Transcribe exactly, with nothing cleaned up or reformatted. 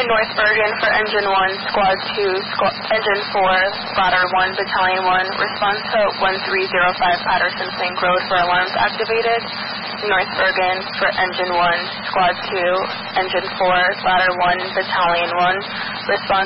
North Bergen for Engine one, Squad two, Squ Engine four, Ladder one, Battalion one, response to one three zero five Patterson Plank Road for alarms activated. North Bergen for Engine one, Squad two, Engine four, Ladder one, Battalion one, response